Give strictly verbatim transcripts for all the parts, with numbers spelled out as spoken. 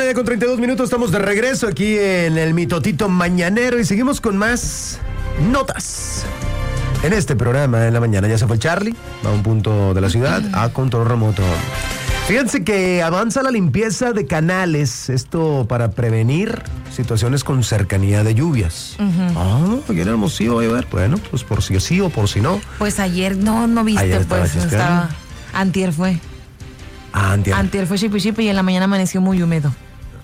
mañana, ya con treinta y dos minutos, estamos de regreso aquí en el Mitotito Mañanero y seguimos con más notas. En este programa, en la mañana, ya se fue Charlie, a un punto de la ciudad, a control remoto. Fíjense que avanza la limpieza de canales, esto para prevenir situaciones con cercanía de lluvias. Uh-huh. Ah, aquí en Hermosillo va a llover. Bueno, pues por si sí o por si no. Pues ayer, no, no viste, ayer pues estaba, estaba, antier fue. Ah, antier. Antier fue chipi chipi y en la mañana amaneció muy húmedo.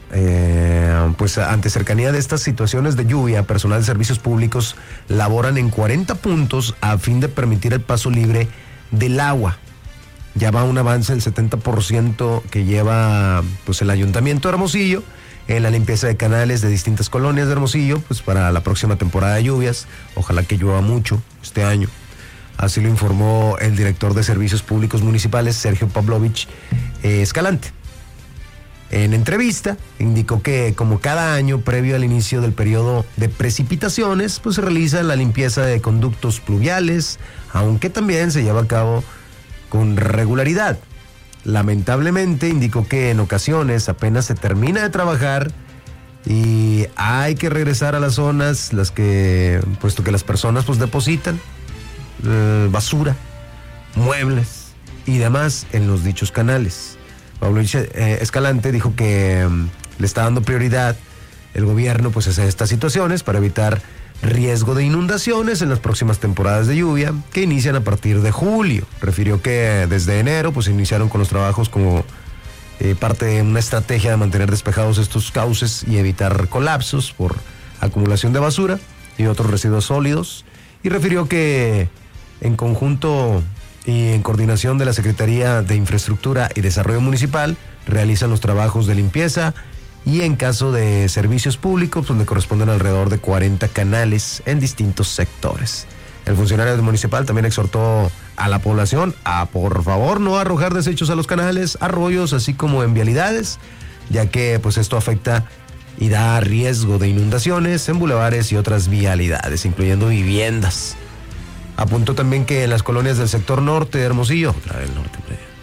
Eh, pues ante cercanía de estas situaciones de lluvia, personal de servicios públicos laboran en cuarenta puntos a fin de permitir el paso libre del agua. Ya va un avance del setenta por ciento que lleva pues el Ayuntamiento de Hermosillo en la limpieza de canales de distintas colonias de Hermosillo, pues para la próxima temporada de lluvias. Ojalá que llueva mucho este año. Así lo informó el director de Servicios Públicos Municipales, Sergio Pavlovich eh, Escalante. En entrevista, indicó que como cada año previo al inicio del periodo de precipitaciones, pues se realiza la limpieza de conductos pluviales, aunque también se lleva a cabo con regularidad. Lamentablemente, indicó que en ocasiones apenas se termina de trabajar y hay que regresar a las zonas, las que, puesto que las personas pues depositan eh, basura, muebles y demás en los dichos canales. Pablo eh, Escalante dijo que um, le está dando prioridad el gobierno pues a estas situaciones para evitar riesgo de inundaciones en las próximas temporadas de lluvia que inician a partir de julio. Refirió que desde enero pues iniciaron con los trabajos como eh, parte de una estrategia de mantener despejados estos cauces y evitar colapsos por acumulación de basura y otros residuos sólidos. Y refirió que en conjunto y en coordinación de la Secretaría de Infraestructura y Desarrollo Municipal realizan los trabajos de limpieza y en caso de servicios públicos donde corresponden alrededor de cuarenta canales en distintos sectores. El funcionario municipal también exhortó a la población a por favor no arrojar desechos a los canales, arroyos, así como en vialidades, ya que pues esto afecta y da riesgo de inundaciones en bulevares y otras vialidades, incluyendo viviendas. Apuntó también que en las colonias del sector norte de Hermosillo, otra vez norte,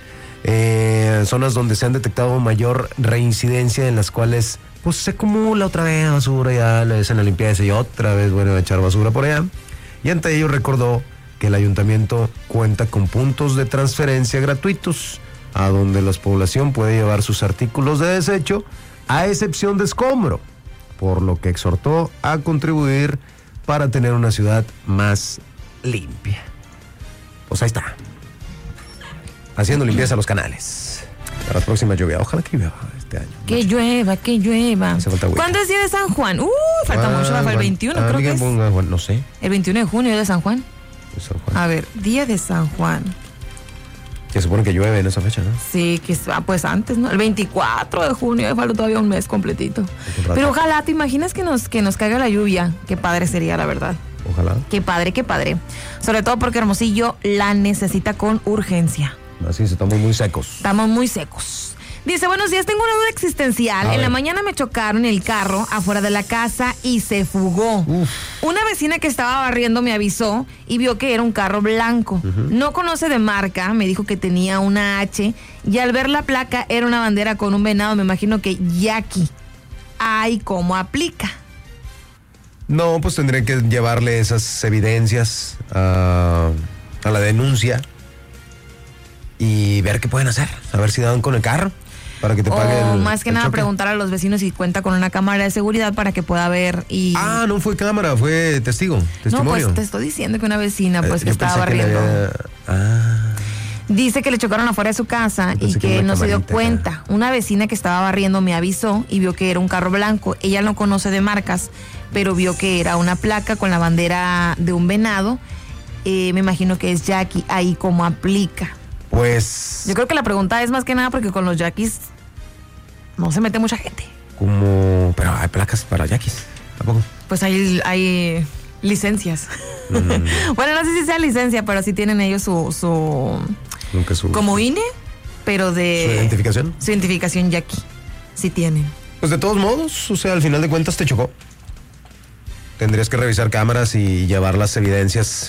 eh, zonas donde se han detectado mayor reincidencia en las cuales pues se acumula otra vez basura, ya le hacen la limpieza y otra vez vuelven a echar basura por allá. Y ante ello recordó que el ayuntamiento cuenta con puntos de transferencia gratuitos a donde la población puede llevar sus artículos de desecho a excepción de escombro, por lo que exhortó a contribuir para tener una ciudad más limpia. Pues ahí está. Haciendo limpieza a los canales. Para la próxima lluvia. Ojalá que llueva este año. Que mucho. llueva, que llueva. ¿Cuándo es día de San Juan? Uy, falta ah, mucho para el veintiuno, ah, creo que es. Ponga, bueno, no sé. El veintiuno de junio de San Juan. De San Juan. A ver, día de San Juan. Que supone que llueve en esa fecha, ¿no? Sí, que ah, pues antes, ¿no? El veinticuatro de junio, falta todavía un mes completito. Pero ojalá, ¿te imaginas que nos, que nos caiga la lluvia? Qué padre sería, la verdad. Ojalá. Qué padre, qué padre. Sobre todo porque Hermosillo la necesita con urgencia. Así es, estamos muy secos. Estamos muy secos. Dice, buenos días, tengo una duda existencial. En la mañana me chocaron el carro afuera de la casa y se fugó. Uf. Una vecina que estaba barriendo me avisó y vio que era un carro blanco. Uh-huh. No conoce de marca, me dijo que tenía una H y al ver la placa era una bandera con un venado, me imagino que Jackie. Ay, ¿cómo aplica? No, pues tendrían que llevarle esas evidencias a, a la denuncia y ver qué pueden hacer, a ver si dan con el carro para que te pague o el, más que el nada choque. Preguntar a los vecinos si cuenta con una cámara de seguridad para que pueda ver y... Ah, no fue cámara, fue testigo, testimonio. No, pues te estoy diciendo que una vecina pues eh, que estaba que barriendo había... ah. Dice que le chocaron afuera de su casa y que, que no se dio cuenta. Acá. Una vecina que estaba barriendo me avisó y vio que era un carro blanco. Ella no conoce de marcas, pero vio que era una placa con la bandera de un venado. Eh, me imagino que es Jackie. Ahí como aplica. Pues... Yo creo que la pregunta es más que nada porque con los Jackies no se mete mucha gente. Como... Pero hay placas para Jackies, ¿tampoco? Pues hay, hay licencias. Mm. Bueno, no sé si sea licencia, pero sí tienen ellos su... su Nunca su... Como I N E, pero de... ¿Su identificación? Su identificación Jackie. Sí tienen. Pues de todos modos, o sea, al final de cuentas te chocó. Tendrías que revisar cámaras y llevar las evidencias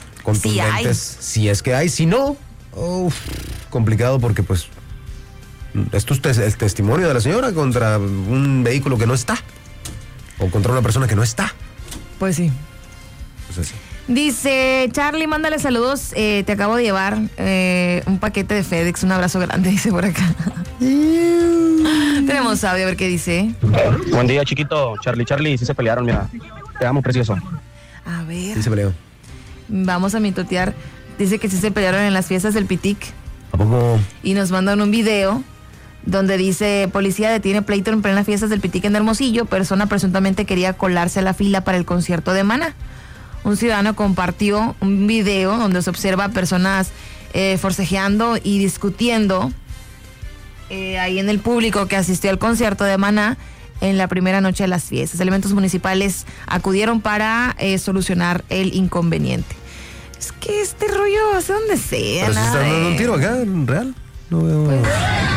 contundentes. Sí hay. Si es que hay, si no, uf, complicado porque pues Esto es tes- el testimonio de la señora contra un vehículo que no está. O contra una persona que no está. Pues sí. Pues así. Dice, Charlie, mándale saludos. Eh, te acabo de llevar eh, un paquete de FedEx. Un abrazo grande, dice por acá. Tenemos audio, a ver qué dice. Buen día, chiquito. Charlie, Charlie, sí se pelearon, mira. Te amo, precioso. A ver. Sí se peleó. Vamos a mitotear. Dice que sí se pelearon en las fiestas del Pitic. ¿A poco? Y nos mandan un video donde dice, policía detiene pleito en plenas fiestas del Pitic en Hermosillo. Persona presuntamente quería colarse a la fila para el concierto de Maná. Un ciudadano compartió un video donde se observa a personas eh, forcejeando y discutiendo eh, ahí en el público que asistió al concierto de Maná en la primera noche de las fiestas. Elementos municipales acudieron para eh, solucionar el inconveniente. Es que este rollo hace donde sea. Pero se nada está dando de- un tiro acá, en real. No veo. Pues,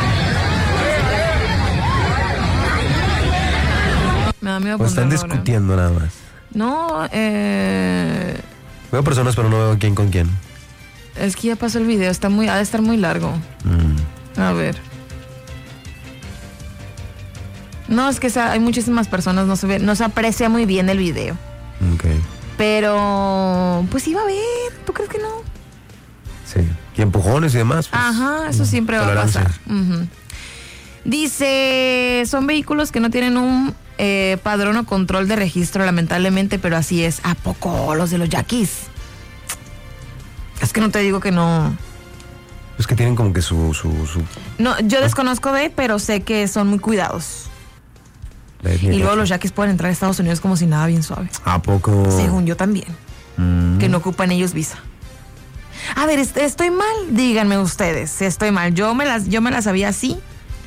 me da miedo O están ponerlo ahora. discutiendo nada más. No, eh, Veo personas, pero no veo quién con quién. es que ya pasó el video, está muy, ha de estar muy largo. Mm. A ver. No, es que esa- hay muchísimas personas, no se ve, no se aprecia muy bien el video. Ok. Pero, pues iba a ver, ¿tú crees que no? Sí. Y empujones y demás. pues, Ajá, eso siempre va a tolerancia. pasar. Ujú. Dice, son vehículos que no tienen un eh, padrón o control de registro, lamentablemente, pero así es. ¿A poco los de los yaquis? Es que no te digo que no. Es que tienen como que su... su, su No, yo desconozco de, pero sé que son muy cuidados. Y luego los yaquis pueden entrar a Estados Unidos como si nada, bien suave. ¿A poco? Según yo también. Mm. Que no ocupan ellos visa. A ver, est- estoy mal, díganme ustedes, si estoy mal. Yo me las, yo me las sabía así.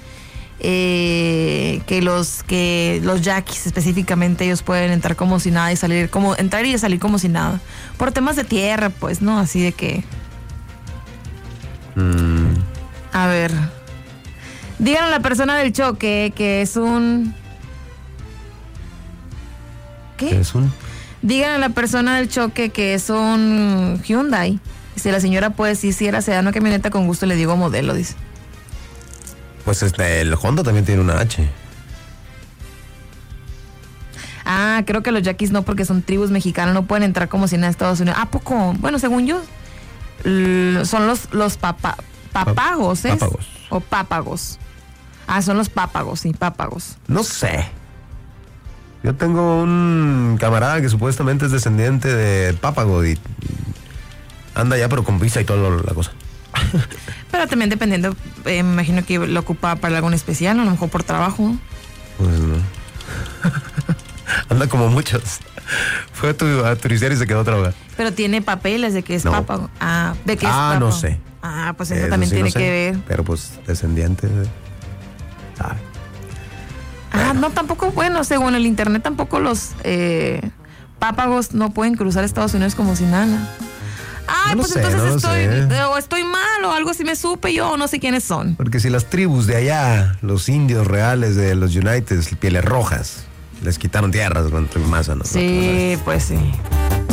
Eh, que los que los yaquis específicamente ellos pueden entrar como si nada y salir como entrar y salir como si nada por temas de tierra, pues, no, así de que Mm. a ver, díganle a la persona del choque que es un ¿qué? Es un... Díganle a la persona del choque que es un Hyundai. Si la señora puede decir si era sedán o camioneta, con gusto le digo modelo, dice. Pues este, el Honda también tiene una H. Ah, creo que los yaquis no, porque son tribus mexicanas, no pueden entrar como si nada a Estados Unidos. ¿A poco? Bueno, según yo, l- son los, los papa, papagos, ¿es? Pápagos. O pápagos. Ah, son los pápagos, sí, pápagos. No sé. Yo tengo un camarada que supuestamente es descendiente del Pápago y, y anda ya pero con visa y toda la cosa. Pero también dependiendo, eh, me imagino que lo ocupa para algo en especial, a lo mejor por trabajo. Pues no. Anda como muchos. Fue a, tu, a turistear y se quedó otra vez. Pero tiene papeles de que es No. pápago. Ah, de que es Ah, pápago. no sé. Ah, pues eso, Eso también sí tiene no sé, que ver. Pero pues descendiente de... ¿sabe? Ah, no, tampoco, bueno, según el internet, tampoco los eh, pápagos no pueden cruzar Estados Unidos como si nada. Ah, No lo pues sé, entonces no lo estoy, sé. eh, o estoy mal o algo así me supe yo, o no sé quiénes son. Porque si las tribus de allá, los indios reales de los United, pieles rojas, les quitaron tierras con masa, ¿no? Sí, pues sí.